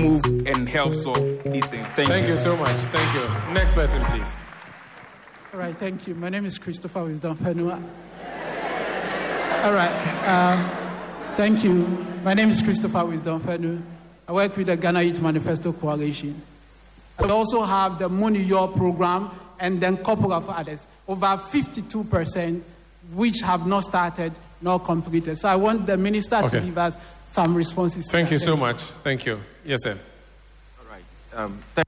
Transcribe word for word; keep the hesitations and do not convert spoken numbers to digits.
move and help solve these things. Thank, Thank you. you so much. Thank you. Next person, please. All right, thank you. My name is Christopher Wisdom Fenua. All right, um, thank you. My name is Christopher Wisdom Fenua. I work with the Ghana Youth Manifesto Coalition. I also have the Money Your program and then a couple of others, over fifty-two percent, which have not started, not completed. So I want the minister Okay. to give us some responses. Thank you that. so much. Thank you. Yes, sir. All right. Um, thank